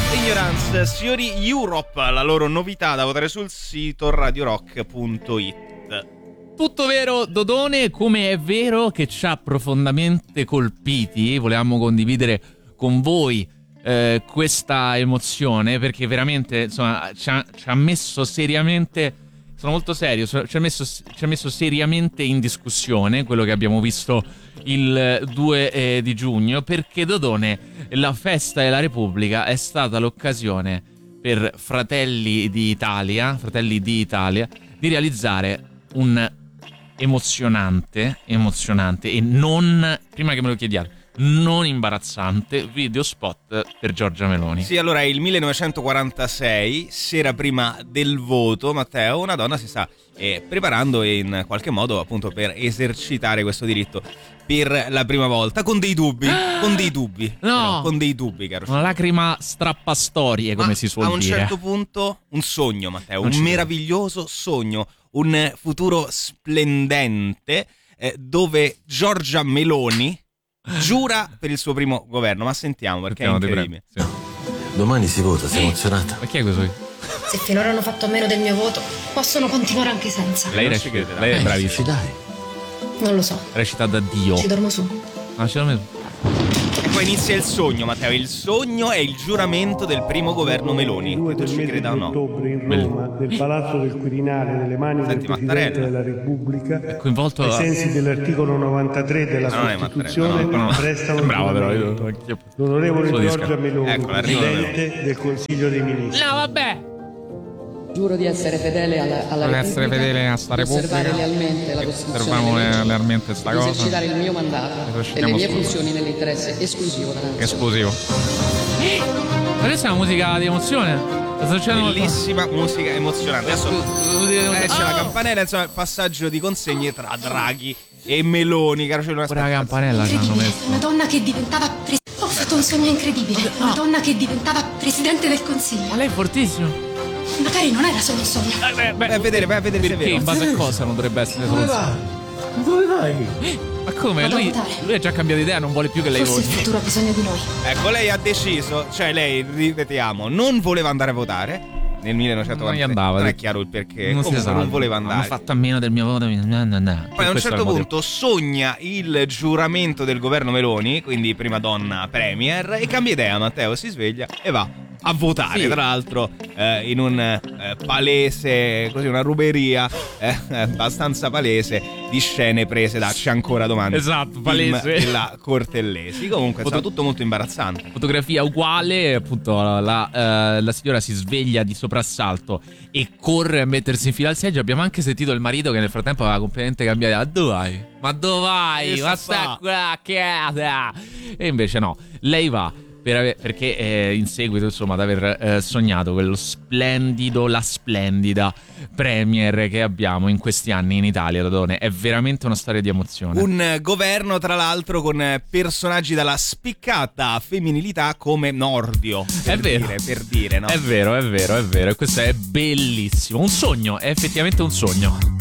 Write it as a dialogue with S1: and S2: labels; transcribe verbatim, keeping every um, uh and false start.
S1: Ignorance, signori Europe, la loro novità da votare sul sito radio rock punto it.
S2: Tutto vero, Dodone, come è vero che ci ha profondamente colpiti. Volevamo condividere con voi eh, questa emozione, perché veramente, insomma, ci ha, ci ha messo seriamente, sono molto serio, ci ha, messo, ci ha messo seriamente in discussione quello che abbiamo visto il due eh, di giugno, perché Dodone, la festa della Repubblica è stata l'occasione per Fratelli d'Italia, Fratelli d'Italia, di realizzare un emozionante, emozionante e non, prima che me lo chiediate, non imbarazzante video spot per Giorgia Meloni.
S1: Sì, allora è il millenovecentoquarantasei, sera prima del voto, Matteo, una donna si sta eh, preparando in qualche modo appunto per esercitare questo diritto per la prima volta, con dei dubbi, con dei dubbi,
S2: no,
S1: però, con dei dubbi, caro.
S2: Una lacrima strappastorie, come
S1: Ma
S2: si suol
S1: dire. A un
S2: dire.
S1: certo punto un sogno, Matteo,
S2: Non
S1: un
S2: ci
S1: meraviglioso sogno, un futuro splendente eh, dove Giorgia Meloni giura per il suo primo governo. Ma sentiamo, perché
S2: Sentiamo,
S1: è incredibile.
S2: sì.
S3: Domani si vota, sei emozionata?
S2: Ma chi è questo?
S4: Se finora hanno fatto a meno del mio voto, possono continuare anche senza.
S2: Lei,
S1: Non
S2: recita,
S1: ci crederà.
S2: lei è
S3: Ci
S2: bravissima.
S3: dai.
S4: Non lo so,
S2: Recita da Dio.
S4: ci dormo su.
S2: Ah, ce l'ho messo.
S1: E poi inizia il sogno, Matteo. Il sogno è il giuramento del primo governo Meloni.
S5: due
S1: Che tu
S5: del
S1: ci
S5: mese
S1: creda o
S5: di
S1: no.
S5: ottobre in Roma, del Palazzo del Quirinale, nelle mani
S1: Senti,
S5: del Presidente
S1: Mattarella.
S5: della Repubblica,
S2: È coinvolto.
S5: ai sensi dell'articolo novantatré della
S1: No, non è
S5: Costituzione,
S1: Mattarella,
S2: no, no.
S5: prestano
S2: Bravo, però.
S5: giuramento.
S2: Io, anch'io.
S5: L'onorevole
S2: Solo disca.
S5: Giorgia Meloni,
S1: Ecco, arriva la
S5: Presidente del Consiglio dei Ministri.
S2: No, vabbè.
S6: Giuro di essere fedele alla, alla
S2: Per
S6: Repubblica,
S2: essere fedele a sta
S6: di osservare
S2: Repubblica,
S6: lealmente la Costituzione
S2: osserviamo
S6: e le leggi,
S2: lealmente sta
S6: di
S2: cosa.
S6: esercitare il mio mandato e le
S2: Esercitiamo
S6: mie
S2: sto-
S6: funzioni nell'interesse esclusivo della nazione.
S2: Esplosivo. Ma questa è una musica di emozione. Sta succedendo
S1: Bellissima musica emozionante. Adesso eh, c'è la
S2: Oh!
S1: campanella, insomma, il passaggio di consegne tra Draghi e Meloni, caro. C'è una
S2: Pure la campanella ci hanno
S4: Incredibile,
S2: messo.
S4: una donna che diventava pres- Ho fatto un sogno incredibile, una donna che diventava presidente del Consiglio.
S2: Ma lei è fortissimo.
S4: Magari non era solo un sogno.
S2: Eh,
S1: Vai a vedere, vai a vedere se è
S2: perché in
S1: vero.
S2: base a cosa non dovrebbe essere
S3: Dove
S2: solo.
S3: vai? Dove vai?
S2: Ma come?
S4: Vado a
S2: Lui,
S4: votare.
S2: lui ha già cambiato idea, non vuole più che lei
S4: Forse il
S2: voti.
S4: futuro ha bisogno di noi.
S1: Ecco, lei ha deciso, cioè lei, ripetiamo, non voleva andare a votare nel millenovecentoquaranta.
S2: Non gli andava.
S1: Non è chiaro il perché.
S2: Non si
S1: Comunque
S2: sa.
S1: non voleva
S2: Hanno
S1: andare.
S2: fatto a meno del mio voto. No, no, no.
S1: Poi a un certo punto sogna il giuramento del governo Meloni, quindi prima donna premier, e cambia idea. Matteo si sveglia e va a votare,
S2: Sì.
S1: tra l'altro eh, in un eh, palese, così una ruberia eh, abbastanza palese di scene prese da C'è ancora domani.
S2: Esatto,
S1: film
S2: palese.
S1: della Cortellesi. Comunque è
S2: Foto-
S1: stato tutto molto imbarazzante.
S2: Fotografia uguale, appunto la, eh, la signora si sveglia di soprassalto e corre a mettersi in fila al seggio. Abbiamo anche sentito il marito che nel frattempo aveva completamente cambiato. Ma dove vai? Ma dove vai?
S1: Che
S2: Ma
S1: sta
S2: sta
S1: fa?
S2: qua, che è? E invece no, lei va per ave- perché eh, in seguito insomma ad aver eh, sognato quello splendido, la splendida premier che abbiamo in questi anni in Italia, Dodone. È veramente una storia di emozione.
S1: Un eh, governo, tra l'altro, con eh, personaggi dalla spiccata femminilità come Nordio. Per
S2: È vero.
S1: dire, per dire, no?
S2: È vero, è vero, è vero. E questo è bellissimo. Un sogno, è effettivamente un sogno.